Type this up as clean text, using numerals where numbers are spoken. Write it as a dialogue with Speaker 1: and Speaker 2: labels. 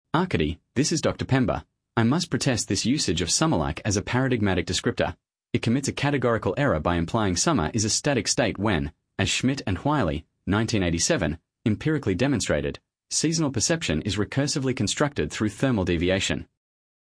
Speaker 1: Arkady, this is Dr. Pemba. I must protest this usage of summer-like as a paradigmatic descriptor. It commits a categorical error by implying summer is a static state when, as Schmidt and Wiley, 1987, empirically demonstrated, seasonal perception is recursively constructed through thermal deviation.